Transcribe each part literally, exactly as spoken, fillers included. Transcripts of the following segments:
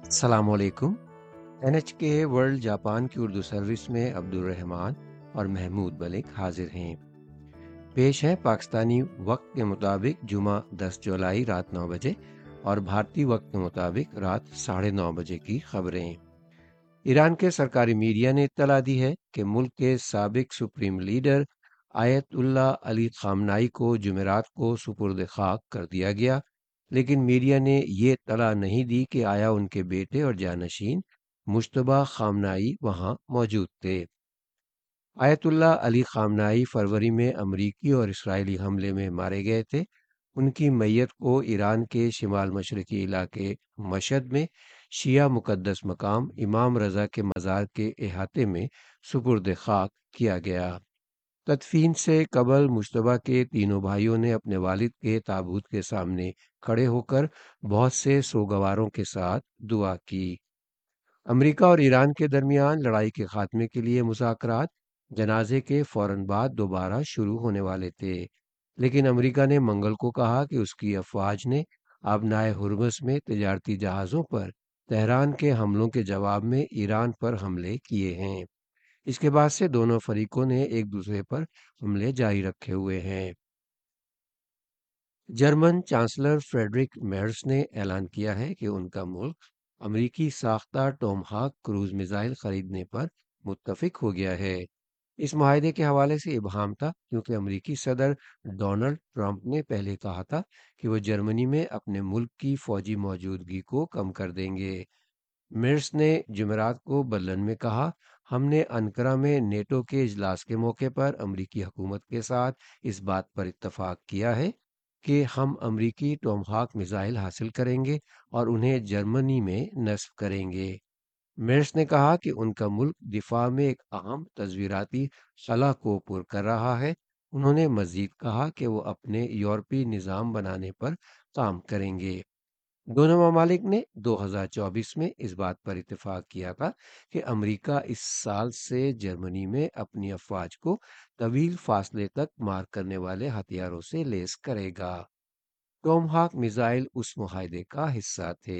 السلام علیکم۔ N H کے ورلڈ جاپان کی اردو سروس میں عبد الرحمان اور محمود ملک حاضر ہیں۔ پیش ہے پاکستانی وقت کے مطابق جمعہ دس جولائی رات نو بجے اور بھارتی وقت کے مطابق رات ساڑھے نو بجے کی خبریں۔ ایران کے سرکاری میڈیا نے اطلاع دی ہے کہ ملک کے سابق سپریم لیڈر آیت اللہ علی خامنائی کو جمعرات کو سپرد خاک کر دیا گیا، لیکن میڈیا نے یہ اطلاع نہیں دی کہ آیا ان کے بیٹے اور جانشین مجتبیٰ خامنائی وہاں موجود تھے۔ آیت اللہ علی خامنائی فروری میں امریکی اور اسرائیلی حملے میں مارے گئے تھے۔ ان کی میت کو ایران کے شمال مشرقی علاقے مشہد میں شیعہ مقدس مقام امام رضا کے مزار کے احاطے میں سپرد خاک کیا گیا۔ تدفین سے قبل مجتبیٰ کے تینوں بھائیوں نے اپنے والد کے تابوت کے سامنے کھڑے ہو کر بہت سے سوگواروں کے ساتھ دعا کی۔ امریکہ اور ایران کے درمیان لڑائی کے خاتمے کے لیے مذاکرات جنازے کے فوراً بعد دوبارہ شروع ہونے والے تھے، لیکن امریکہ نے منگل کو کہا کہ اس کی افواج نے آبنائے ہرمز میں تجارتی جہازوں پر تہران کے حملوں کے جواب میں ایران پر حملے کیے ہیں۔ اس کے بعد سے دونوں فریقوں نے ایک دوسرے پر حملے جاری رکھے ہوئے ہیں۔ جرمن چانسلر فریڈرک میرز نے اعلان کیا ہے کہ ان کا ملک امریکی ساختہ ٹوم ہاک کروز میزائل خریدنے پر متفق ہو گیا ہے۔ اس معاہدے کے حوالے سے ابہام تھا، کیونکہ امریکی صدر ڈونلڈ ٹرمپ نے پہلے کہا تھا کہ وہ جرمنی میں اپنے ملک کی فوجی موجودگی کو کم کر دیں گے۔ مرس نے جمعرات کو برلن میں کہا، ہم نے انقرہ میں نیٹو کے اجلاس کے موقع پر امریکی حکومت کے ساتھ اس بات پر اتفاق کیا ہے کہ ہم امریکی ٹوم ہاک میزائل حاصل کریں گے اور انہیں جرمنی میں نصب کریں گے۔ مرس نے کہا کہ ان کا ملک دفاع میں ایک اہم تصویراتی خلا کو پر کر رہا ہے۔ انہوں نے مزید کہا کہ وہ اپنے یورپی نظام بنانے پر کام کریں گے۔ دونوں ممالک نے دو ہزار چوبیس میں اس بات پر اتفاق کیا تھا کہ امریکہ اس سال سے جرمنی میں اپنی افواج کو طویل فاصلے تک مار کرنے والے ہتھیاروں سے لیس کرے گا۔ ٹوم ہاک میزائل اس معاہدے کا حصہ تھے۔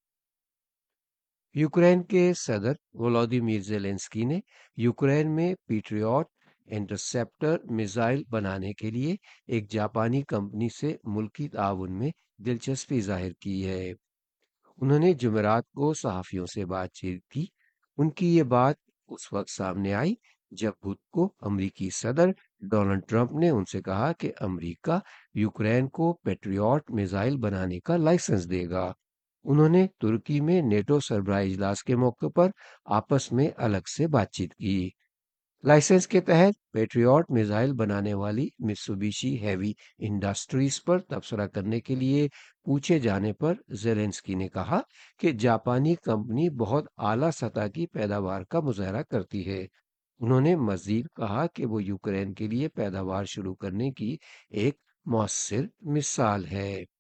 یوکرین کے صدر ولودیمیر زیلنسکی نے یوکرین میں پیٹریوٹ انٹرسیپٹر میزائل بنانے کے لیے ایک جاپانی کمپنی سے ملکی تعاون میں دلچسپی ظاہر کی ہے۔ انہوں نے جمعرات کو صحافیوں سے بات چیت کی۔ ان کی یہ بات اس وقت سامنے آئی جب بدھ کو امریکی صدر ڈونلڈ ٹرمپ نے ان سے کہا کہ امریکہ یوکرین کو پیٹریوٹ میزائل بنانے کا لائسنس دے گا۔ انہوں نے ترکی میں نیٹو سربراہی اجلاس کے موقع پر آپس میں الگ سے بات چیت کی۔ لائسنس کے تحت پیٹریوٹ میزائل بنانے والی میتسوبیشی ہیوی انڈسٹریز پر تبصرہ کرنے کے لیے پوچھے جانے پر زیلنسکی نے کہا کہ جاپانی کمپنی بہت اعلیٰ سطح کی پیداوار کا مظاہرہ کرتی ہے۔ انہوں نے مزید کہا کہ وہ یوکرین کے لیے پیداوار شروع کرنے کی ایک مؤثر مثال ہے۔